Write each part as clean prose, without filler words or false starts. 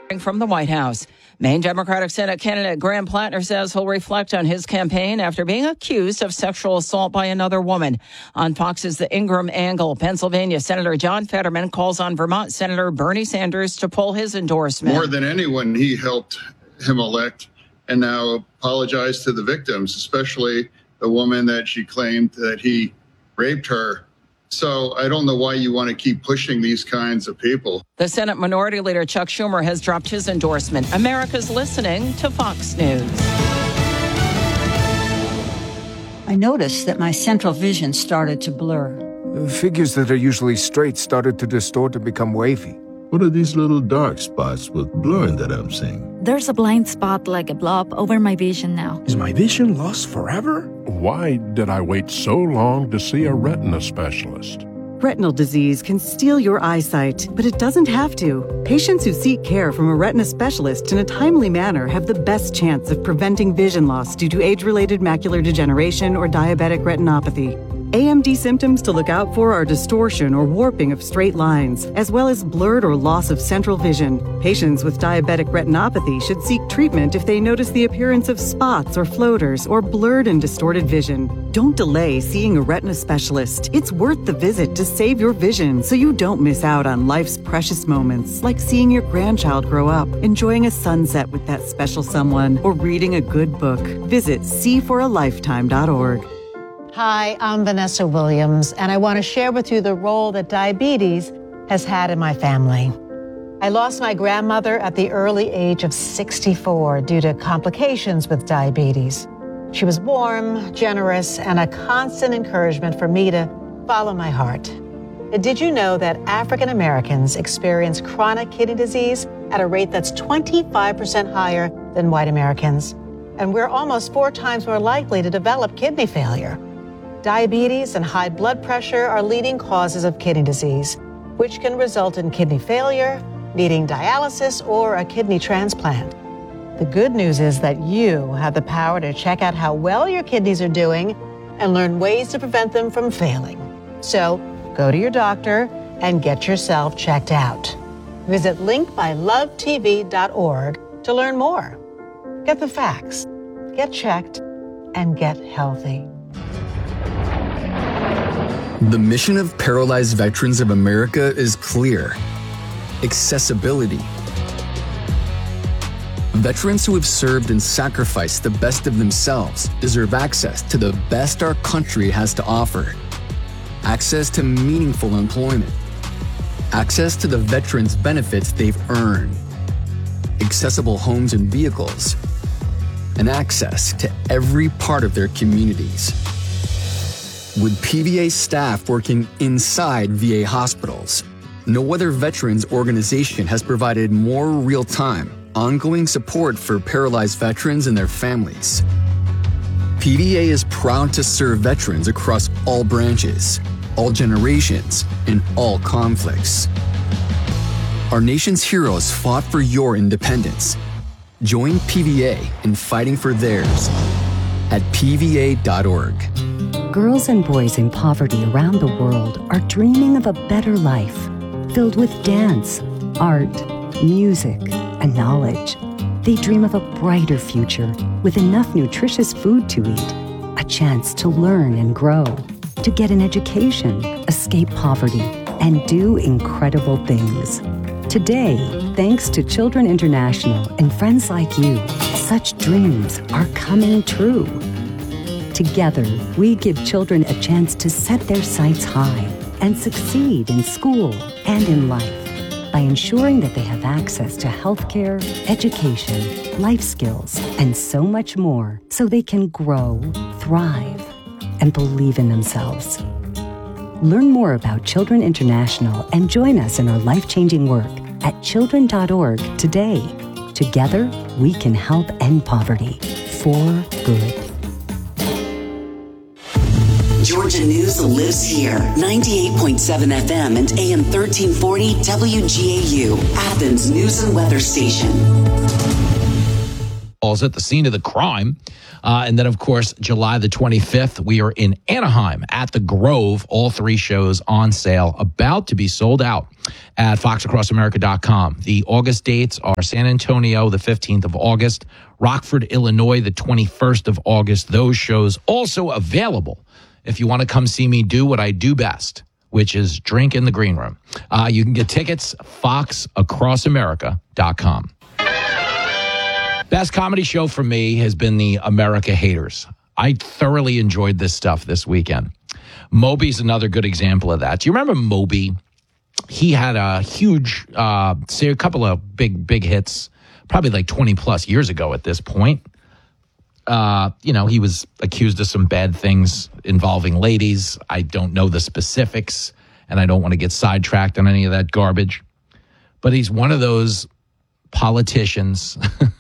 From the White House, Maine Democratic Senate candidate Graham Plattner says he'll reflect on his campaign after being accused of sexual assault by another woman. On Fox's The Ingram Angle, Pennsylvania Senator John Fetterman calls on Vermont Senator Bernie Sanders to pull his endorsement. More than anyone, he helped him elect and now apologize to the victims, especially the woman that she claimed that he raped her. So I don't know why you want to keep pushing these kinds of people. The Senate Minority Leader Chuck Schumer has dropped his endorsement. America's listening to Fox News. I noticed that my central vision started to blur. Figures that are usually straight started to distort and become wavy. What are these little dark spots with blurring that I'm seeing? There's a blind spot like a blob over my vision now. Is my vision lost forever? Why did I wait so long to see a retina specialist? Retinal disease can steal your eyesight, but it doesn't have to. Patients who seek care from a retina specialist in a timely manner have the best chance of preventing vision loss due to age-related macular degeneration or diabetic retinopathy. AMD symptoms to look out for are distortion or warping of straight lines, as well as blurred or loss of central vision. Patients with diabetic retinopathy should seek treatment if they notice the appearance of spots or floaters or blurred and distorted vision. Don't delay seeing a retina specialist. It's worth the visit to save your vision so you don't miss out on life's precious moments, like seeing your grandchild grow up, enjoying a sunset with that special someone, or reading a good book. Visit seeforalifetime.org. Hi, I'm Vanessa Williams, and I want to share with you the role that diabetes has had in my family. I lost my grandmother at the early age of 64 due to complications with diabetes. She was warm, generous, and a constant encouragement for me to follow my heart. Did you know that African Americans experience chronic kidney disease at a rate that's 25% higher than white Americans? And we're almost 4 times more likely to develop kidney failure. Diabetes and high blood pressure are leading causes of kidney disease, which can result in kidney failure, needing dialysis, or a kidney transplant. The good news is that you have the power to check out how well your kidneys are doing and learn ways to prevent them from failing. So go to your doctor and get yourself checked out. Visit linkbylovetv.org to learn more. Get the facts, get checked, and get healthy. The mission of Paralyzed Veterans of America is clear: accessibility. Veterans who have served and sacrificed the best of themselves deserve access to the best our country has to offer. Access to meaningful employment. Access to the veterans' benefits they've earned. Accessible homes and vehicles. And access to every part of their communities. With PVA staff working inside VA hospitals, no other veterans organization has provided more real-time, ongoing support for paralyzed veterans and their families. PVA is proud to serve veterans across all branches, all generations, and all conflicts. Our nation's heroes fought for your independence. Join PVA in fighting for theirs at PVA.org. Girls and boys in poverty around the world are dreaming of a better life, filled with dance, art, music, and knowledge. They dream of a brighter future with enough nutritious food to eat, a chance to learn and grow, to get an education, escape poverty, and do incredible things. Today, thanks to Children International and friends like you, such dreams are coming true. Together, we give children a chance to set their sights high and succeed in school and in life by ensuring that they have access to healthcare, education, life skills, and so much more so they can grow, thrive, and believe in themselves. Learn more about Children International and join us in our life-changing work at children.org today. Together, we can help end poverty for good. Georgia News lives here. 98.7 FM and AM 1340 WGAU, Athens News and Weather Station. calls it, the scene of the crime. And then, of course, July the 25th, we are in Anaheim at the Grove. All 3 shows on sale, about to be sold out at foxacrossamerica.com. The August dates are San Antonio, the 15th of August, Rockford, Illinois, the 21st of August. Those shows also available if you want to come see me do what I do best, which is drink in the green room. You can get tickets, foxacrossamerica.com. Best comedy show for me has been the America Haters. I thoroughly enjoyed this stuff this weekend. Moby's another good example of that. Do you remember Moby? He had a huge, a couple of big hits, probably like 20 plus years ago at this point. He was accused of some bad things involving ladies. I don't know the specifics, and I don't want to get sidetracked on any of that garbage. But he's one of those politicians.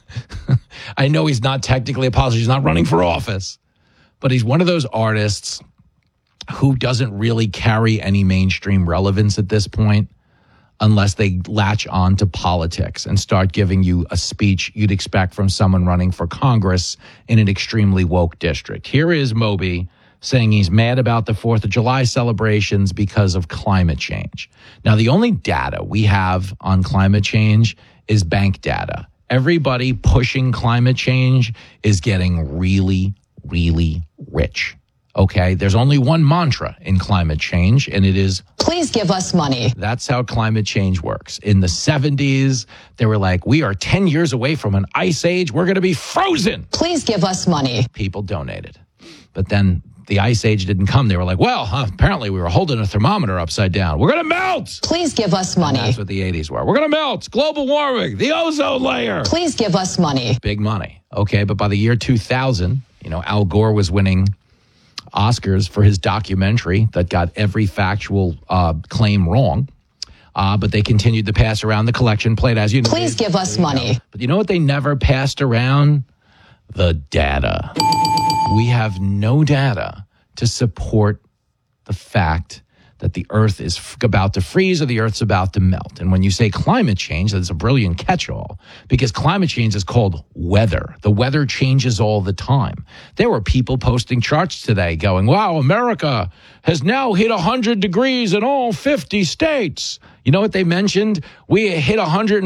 I know he's not technically a politician. He's not running for office. But he's one of those artists who doesn't really carry any mainstream relevance at this point unless they latch on to politics and start giving you a speech you'd expect from someone running for Congress in an extremely woke district. Here is Moby saying he's mad about the 4th of July celebrations because of climate change. Now, the only data we have on climate change is bank data. Everybody pushing climate change is getting really, really rich. Okay, there's only one mantra in climate change, and it is, please give us money. That's how climate change works. In the 70s, they were like, we are 10 years away from an ice age. We're going to be frozen. Please give us money. People donated. But then the ice age didn't come. They were like, well, apparently we were holding a thermometer upside down. We're going to melt. Please give us money. And that's what the 80s were. We're going to melt. Global warming. The ozone layer. Please give us money. Big money. Okay, but by the year 2000, Al Gore was winning Oscars for his documentary that got every factual claim wrong. But they continued to pass around the collection plate, as you know. Please give us money. But you know what they never passed around? The data. We have no data to support the fact that the Earth is about to freeze or the Earth's about to melt. And when you say climate change, that's a brilliant catch-all, because climate change is called weather. The weather changes all the time. There were people posting charts today going, wow, America has now hit 100 degrees in all 50 states. You know what they mentioned? We hit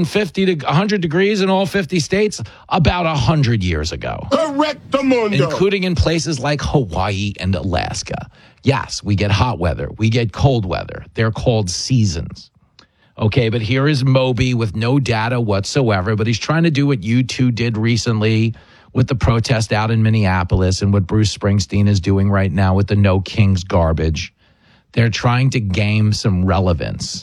100 degrees in all 50 states about 100 years ago. Correctamundo. Including in places like Hawaii and Alaska. Yes, we get hot weather. We get cold weather. They're called seasons. Okay, but here is Moby with no data whatsoever, but he's trying to do what U2 did recently with the protest out in Minneapolis and what Bruce Springsteen is doing right now with the No Kings garbage. They're trying to game some relevance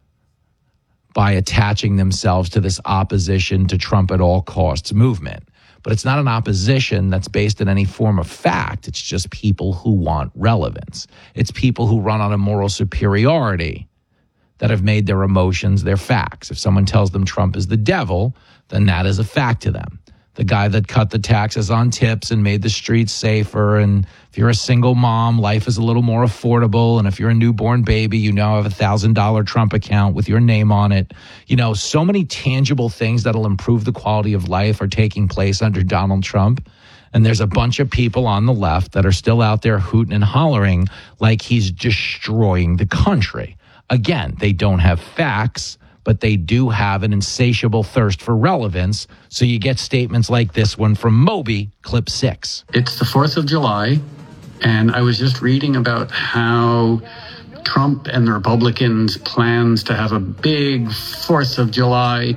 by attaching themselves to this opposition to Trump at all costs movement. But it's not an opposition that's based in any form of fact. It's just people who want relevance. It's people who run on a moral superiority that have made their emotions their facts. If someone tells them Trump is the devil, then that is a fact to them. The guy that cut the taxes on tips and made the streets safer. And if you're a single mom, life is a little more affordable. And if you're a newborn baby, you now have $1,000 Trump account with your name on it. So many tangible things that'll improve the quality of life are taking place under Donald Trump. And there's a bunch of people on the left that are still out there hooting and hollering like he's destroying the country. Again, they don't have facts, but they do have an insatiable thirst for relevance. So you get statements like this one from Moby, clip 6. It's the 4th of July, and I was just reading about how Trump and the Republicans' plans to have a big 4th of July,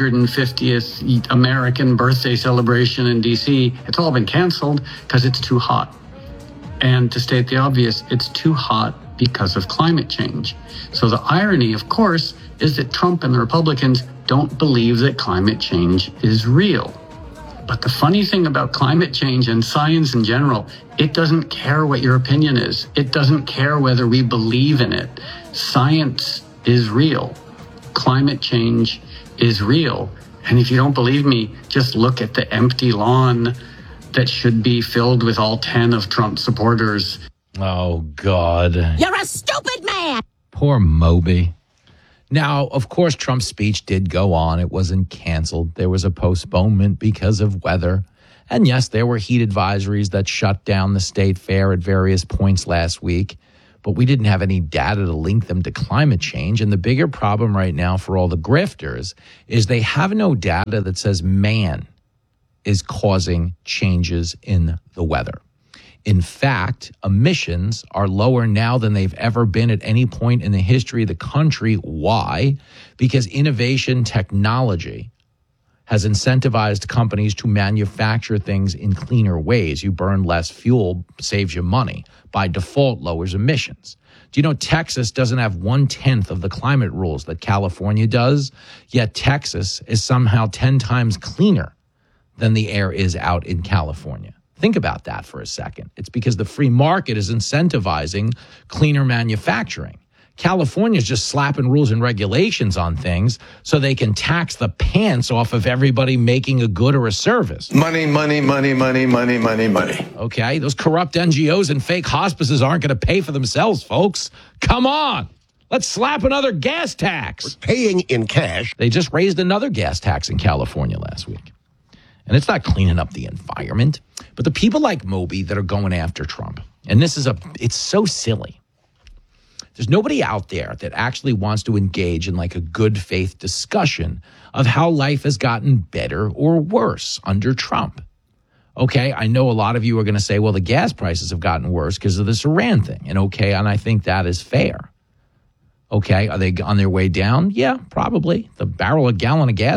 250th American birthday celebration in D.C., it's all been canceled because it's too hot. And to state the obvious, it's too hot because of climate change. So the irony, of course, is that Trump and the Republicans don't believe that climate change is real. But the funny thing about climate change and science in general, it doesn't care what your opinion is. It doesn't care whether we believe in it. Science is real. Climate change is real. And if you don't believe me, just look at the empty lawn that should be filled with all 10 of Trump's supporters. Oh, God. You're a stupid man. Poor Moby. Now, of course, Trump's speech did go on. It wasn't canceled. There was a postponement because of weather. And yes, there were heat advisories that shut down the state fair at various points last week. But we didn't have any data to link them to climate change. And the bigger problem right now for all the grifters is they have no data that says man is causing changes in the weather. In fact, emissions are lower now than they've ever been at any point in the history of the country. Why? Because innovation technology has incentivized companies to manufacture things in cleaner ways. You burn less fuel, saves you money. By default, lowers emissions. Do you know Texas doesn't have 1/10 of the climate rules that California does? Yet Texas is somehow 10 times cleaner than the air is out in California. Think about that for a second. It's because the free market is incentivizing cleaner manufacturing. California is just slapping rules and regulations on things so they can tax the pants off of everybody making a good or a service. Money, money, money, money, money, money, money. Okay, those corrupt NGOs and fake hospices aren't going to pay for themselves, folks. Come on. Let's slap another gas tax. We're paying in cash. They just raised another gas tax in California last week. And it's not cleaning up the environment. But the people like Moby that are going after Trump, and it's so silly. There's nobody out there that actually wants to engage in like a good faith discussion of how life has gotten better or worse under Trump. Okay, I know a lot of you are going to say, well, the gas prices have gotten worse because of this Iran thing. And I think that is fair. Okay, are they on their way down? Yeah, probably. A barrel of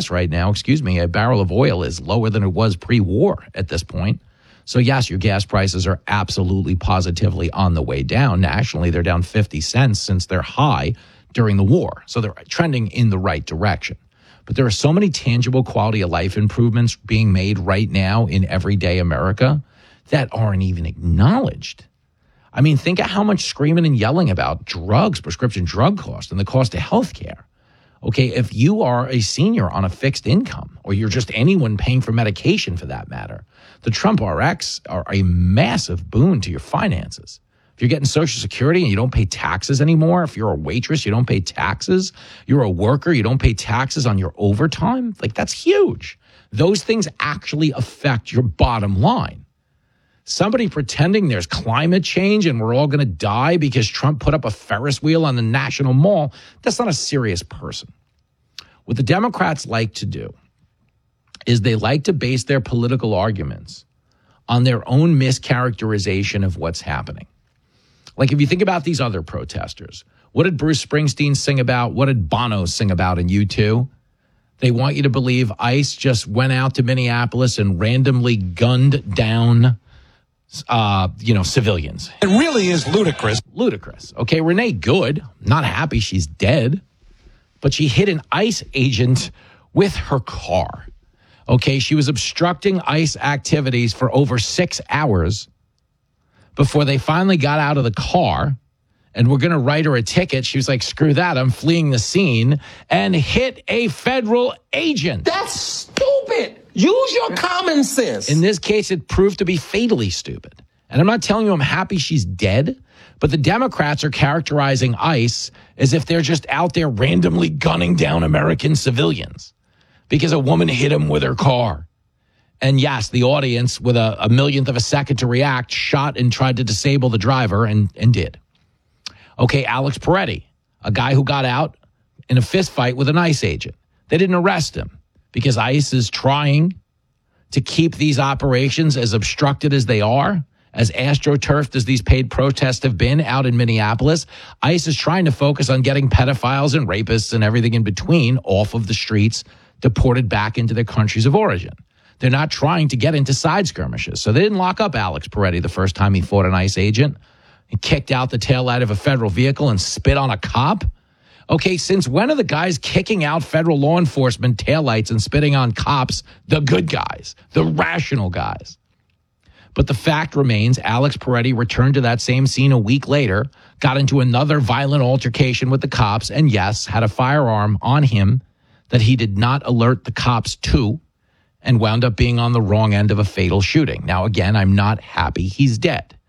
oil is lower than it was pre-war at this point. So yes, your gas prices are absolutely positively on the way down. Nationally, they're down 50 cents since their high during the war. So they're trending in the right direction. But there are so many tangible quality of life improvements being made right now in everyday America that aren't even acknowledged. I mean, think of how much screaming and yelling about drugs, prescription drug costs, and the cost of health care. Okay, if you are a senior on a fixed income, or you're just anyone paying for medication for that matter, the Trump RX are a massive boon to your finances. If you're getting Social Security and you don't pay taxes anymore, if you're a waitress, you don't pay taxes, you're a worker, you don't pay taxes on your overtime, like that's huge. Those things actually affect your bottom line. Somebody pretending there's climate change and we're all going to die because Trump put up a Ferris wheel on the National Mall, that's not a serious person. What the Democrats like to do is they like to base their political arguments on their own mischaracterization of what's happening. Like if you think about these other protesters, what did Bruce Springsteen sing about? What did Bono sing about in U2? They want you to believe ICE just went out to Minneapolis and randomly gunned down civilians. It really is ludicrous. Ludicrous. Okay, Renee Good, not happy she's dead, but she hit an ICE agent with her car. Okay, she was obstructing ICE activities for over 6 hours before they finally got out of the car and were going to write her a ticket. She was like, screw that, I'm fleeing the scene, and hit a federal agent. That's stupid. Use your common sense. In this case, it proved to be fatally stupid. And I'm not telling you I'm happy she's dead, but the Democrats are characterizing ICE as if they're just out there randomly gunning down American civilians because a woman hit him with her car. And yes, the audience, with a millionth of a second to react, shot and tried to disable the driver and did. Okay, Alex Peretti, a guy who got out in a fist fight with an ICE agent. They didn't arrest him because ICE is trying to keep these operations as obstructed as they are, as astroturfed as these paid protests have been out in Minneapolis. ICE is trying to focus on getting pedophiles and rapists and everything in between off of the streets, deported back into their countries of origin. They're not trying to get into side skirmishes. So they didn't lock up Alex Peretti the first time he fought an ICE agent and kicked out the taillight of a federal vehicle and spit on a cop. Okay, since when are the guys kicking out federal law enforcement taillights and spitting on cops the good guys, the rational guys? But the fact remains, Alex Peretti returned to that same scene a week later, got into another violent altercation with the cops, and yes, had a firearm on him that he did not alert the cops to, and wound up being on the wrong end of a fatal shooting. Now, again, I'm not happy he's dead.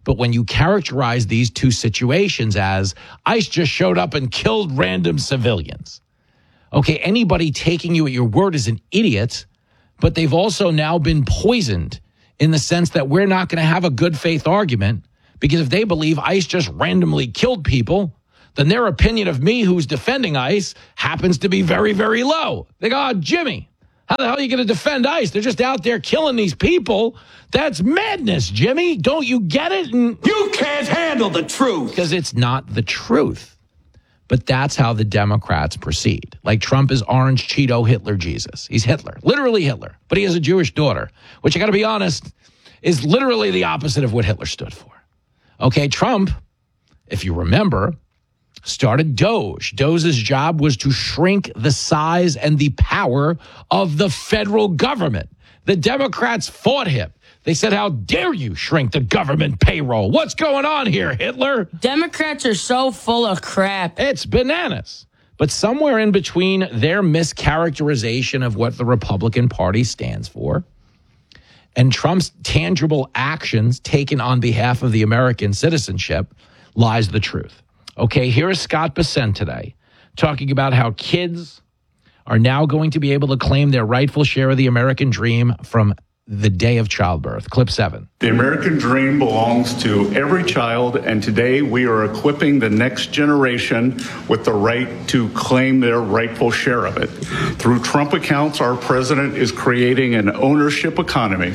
But when you characterize these two situations as ICE just showed up and killed random civilians, okay, anybody taking you at your word is an idiot, but they've also now been poisoned in the sense that we're not going to have a good faith argument, because if they believe ICE just randomly killed people, then their opinion of me, who's defending ICE, happens to be very, very low. They go, oh, Jimmy, how the hell are you going to defend ICE? They're just out there killing these people. That's madness, Jimmy. Don't you get it? And you can't handle the truth. Because it's not the truth. But that's how the Democrats proceed. Like Trump is Orange Cheeto Hitler Jesus. He's Hitler, literally Hitler. But he has a Jewish daughter, which I got to be honest, is literally the opposite of what Hitler stood for. Okay, Trump, if you remember, started Doge. Doge's job was to shrink the size and the power of the federal government. The Democrats fought him. They said, how dare you shrink the government payroll? What's going on here, Hitler? Democrats are so full of crap. It's bananas. But somewhere in between their mischaracterization of what the Republican Party stands for and Trump's tangible actions taken on behalf of the American citizenship lies the truth. Okay, here is Scott Bessent today talking about how kids are now going to be able to claim their rightful share of the American dream from the day of childbirth. Clip 7. The American dream belongs to every child, and today we are equipping the next generation with the right to claim their rightful share of it. Through Trump accounts, our president is creating an ownership economy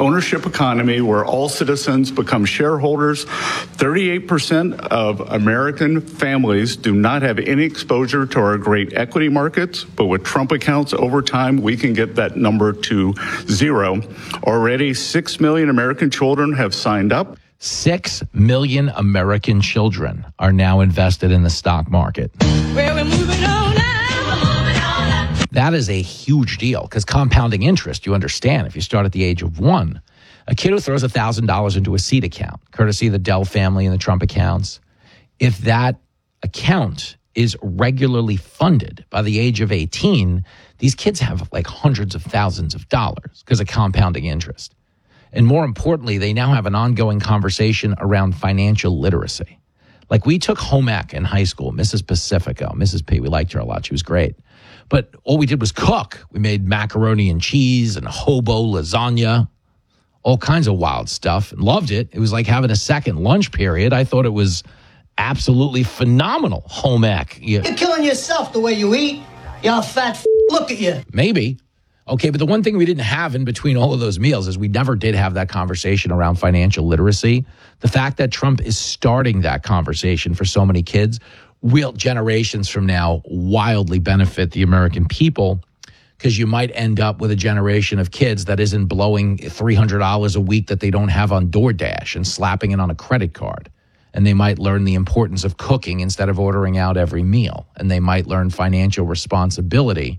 where all citizens become shareholders. 38% of American families do not have any exposure to our great equity markets, but with Trump accounts over time, we can get that number to 0. Already 6 million American children have signed up. 6 million American children are now invested in the stock market. Well, we're moving on now. That is a huge deal because compounding interest, you understand, if you start at the age of 1, a kid who throws $1,000 into a seed account, courtesy of the Dell family and the Trump accounts, if that account is regularly funded by the age of 18, these kids have like hundreds of thousands of dollars because of compounding interest. And more importantly, they now have an ongoing conversation around financial literacy. Like we took home ec in high school, Mrs. Pacifico, Mrs. P, we liked her a lot. She was great. But all we did was cook. We made macaroni and cheese and hobo lasagna, all kinds of wild stuff, and loved it. It was like having a second lunch period. I thought it was absolutely phenomenal home ec. You're killing yourself the way you eat. You're fat. Look at you. Maybe. Okay, but the one thing we didn't have in between all of those meals is we never did have that conversation around financial literacy. The fact that Trump is starting that conversation for so many kids will, generations from now, wildly benefit the American people, because you might end up with a generation of kids that isn't blowing $300 a week that they don't have on DoorDash and slapping it on a credit card. And they might learn the importance of cooking instead of ordering out every meal. And they might learn financial responsibility,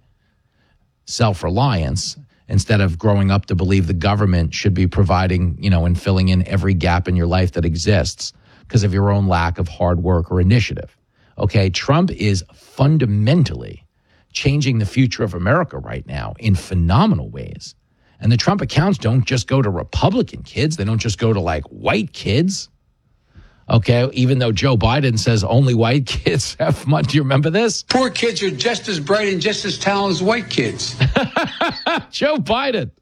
self-reliance, instead of growing up to believe the government should be providing, and filling in every gap in your life that exists because of your own lack of hard work or initiative. Okay, Trump is fundamentally changing the future of America right now in phenomenal ways. And the Trump accounts don't just go to Republican kids. They don't just go to like white kids. Okay, even though Joe Biden says only white kids have money. Do you remember this? Poor kids are just as bright and just as talented as white kids. Joe Biden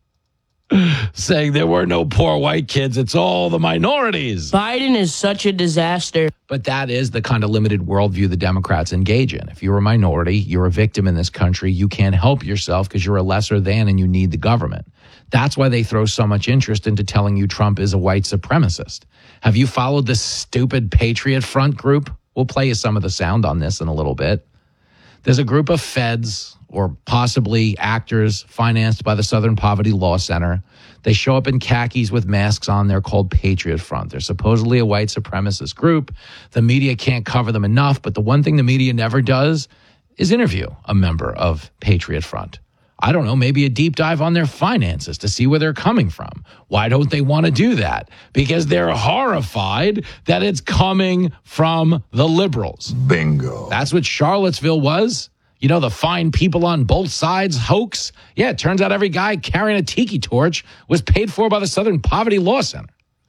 saying there were no poor white kids. It's all the minorities. Biden is such a disaster. But that is the kind of limited worldview the Democrats engage in. If you're a minority, you're a victim in this country, you can't help yourself because you're a lesser than and you need the government. That's why they throw so much interest into telling you Trump is a white supremacist. Have you followed this stupid Patriot Front group? We'll play you some of the sound on this in a little bit. There's a group of feds or possibly actors financed by the Southern Poverty Law Center. They show up in khakis with masks on. They're called Patriot Front. They're supposedly a white supremacist group. The media can't cover them enough, but the one thing the media never does is interview a member of Patriot Front. I don't know, maybe a deep dive on their finances to see where they're coming from. Why don't they want to do that? Because they're horrified that it's coming from the liberals. Bingo. That's what Charlottesville was. The fine people on both sides hoax. Yeah, it turns out every guy carrying a tiki torch was paid for by the Southern Poverty Law Center.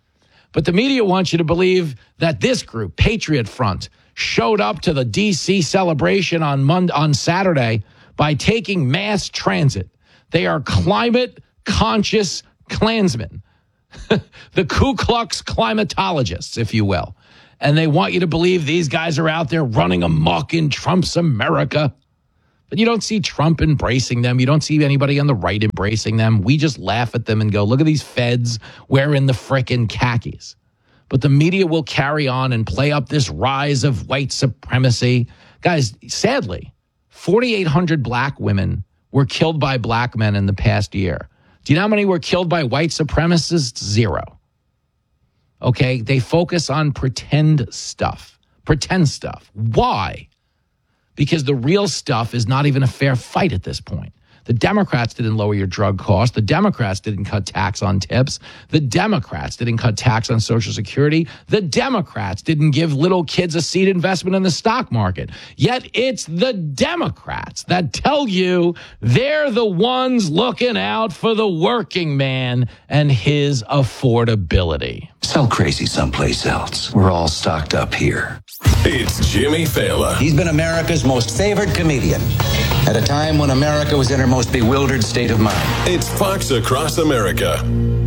But the media wants you to believe that this group, Patriot Front, showed up to the D.C. celebration on Saturday by taking mass transit. They are climate-conscious Klansmen, the Ku Klux climatologists, if you will. And they want you to believe these guys are out there running amok in Trump's America. But you don't see Trump embracing them. You don't see anybody on the right embracing them. We just laugh at them and go, look at these feds wearing the frickin' khakis. But the media will carry on and play up this rise of white supremacy. Guys, sadly, 4,800 black women were killed by black men in the past year. Do you know how many were killed by white supremacists? 0. Okay, they focus on pretend stuff. Why? Because the real stuff is not even a fair fight at this point. The Democrats didn't lower your drug costs. The Democrats didn't cut tax on tips. The Democrats didn't cut tax on Social Security. The Democrats didn't give little kids a seed investment in the stock market. Yet it's the Democrats that tell you they're the ones looking out for the working man and his affordability. Sell crazy someplace else. We're all stocked up here. It's Jimmy Fallon. He's been America's most favored comedian at a time when America was in her most bewildered state of mind. It's Fox Across America.